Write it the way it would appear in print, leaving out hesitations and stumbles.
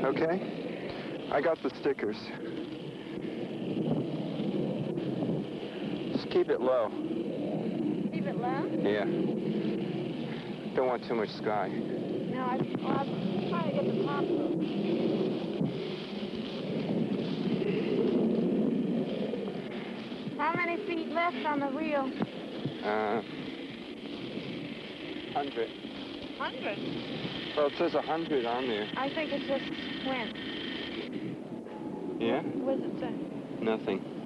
okay? I got the stickers. Just keep it low. Keep it low? Yeah. Don't want too much sky. No, I'll try to get the top low. How many feet left on the reel? 100. 100? Well, it says 100 on there. I think it just went. Yeah? What does it say? Nothing.